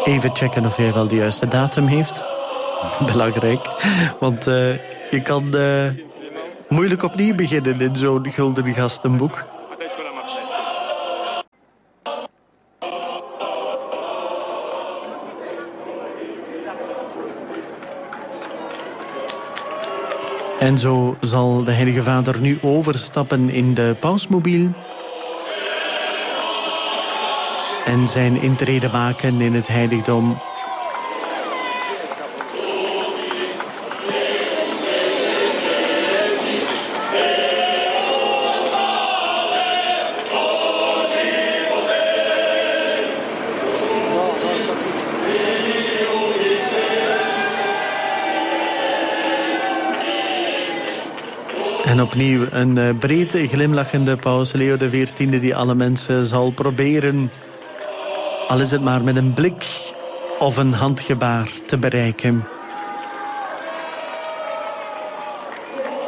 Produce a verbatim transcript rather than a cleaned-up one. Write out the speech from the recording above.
Even checken of hij wel de juiste datum heeft. Belangrijk, want uh, je kan uh, moeilijk opnieuw beginnen in zo'n Gulden Gastenboek. En zo zal de Heilige Vader nu overstappen in de pausmobiel en zijn intrede maken in het heiligdom. En opnieuw een uh, breed glimlachende paus Leo de veertiende die alle mensen zal proberen, al is het maar met een blik of een handgebaar, te bereiken.